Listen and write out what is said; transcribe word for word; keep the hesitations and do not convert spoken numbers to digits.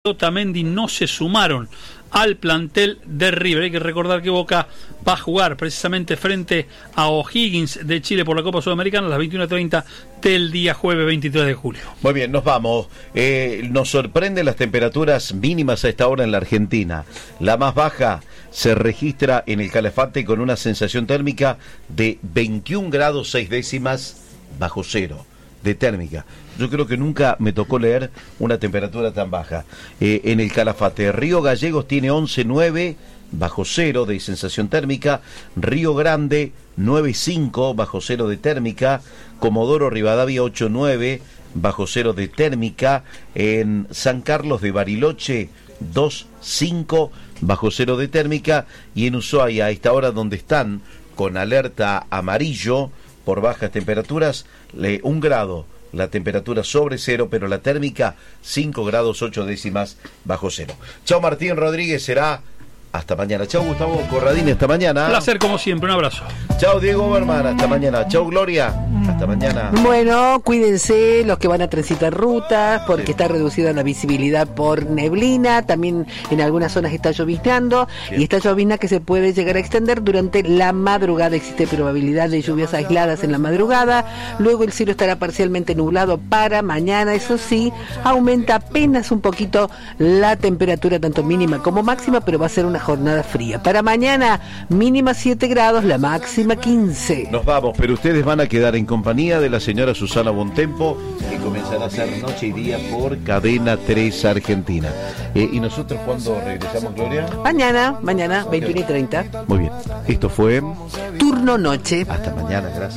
Otamendi no se sumaron al plantel de River. Hay que recordar que Boca va a jugar precisamente frente a O'Higgins de Chile por la Copa Sudamericana a las veintiuna treinta del día jueves veintitrés de julio. Muy bien, nos vamos. Eh, nos sorprenden las temperaturas mínimas a esta hora en la Argentina. La más baja se registra en el Calafate con una sensación térmica de veintiún grados seis décimas bajo cero de térmica. Yo creo que nunca me tocó leer una temperatura tan baja. Eh, en el Calafate, Río Gallegos tiene once nueve bajo cero de sensación térmica, Río Grande nueve cinco bajo cero de térmica, Comodoro Rivadavia ocho nueve bajo cero de térmica, en San Carlos de Bariloche dos cinco bajo cero de térmica, y en Ushuaia, a esta hora donde están con alerta amarillo por bajas temperaturas, le, un grado la temperatura sobre cero, pero la térmica cinco grados ocho décimas bajo cero. Chao Martín Rodríguez, será hasta mañana. Chao Gustavo Corradini, hasta mañana. Placer como siempre, un abrazo. Chao Diego Berman, hasta mañana. Chao Gloria, hasta mañana. Bueno, cuídense los que van a transitar rutas, porque sí, está reducida la visibilidad por neblina, también en algunas zonas está lloviznando, y esta llovizna que se puede llegar a extender durante la madrugada. Existe probabilidad de lluvias aisladas en la madrugada, luego el cielo estará parcialmente nublado para mañana. Eso sí, aumenta apenas un poquito la temperatura, tanto mínima como máxima, pero va a ser una jornada fría. Para mañana, mínima siete grados, la máxima quince. Nos vamos, pero ustedes van a quedar en compañía de la señora Susana Bontempo, que comenzará a hacer Noche y Día por Cadena tres Argentina. Eh, ¿Y nosotros cuándo regresamos, Gloria? Mañana, mañana, veintiuna y treinta. Muy bien, esto fue Turno Noche. Hasta mañana, gracias.